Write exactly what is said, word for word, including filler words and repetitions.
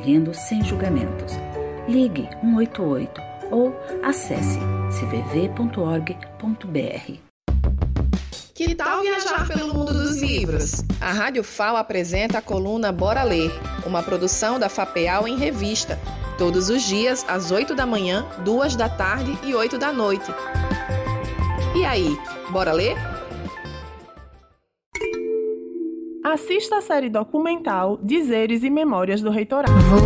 aprendendo sem julgamentos. Ligue um oito oito ou acesse c v v ponto org ponto b r. Que tal viajar pelo mundo dos livros? A Rádio F A O apresenta a coluna Bora Ler, uma produção da FAPEAL em revista, todos os dias às oito da manhã, duas da tarde e oito da noite. E aí, bora ler? Assista a série documental Dizeres e Memórias do Reitorado.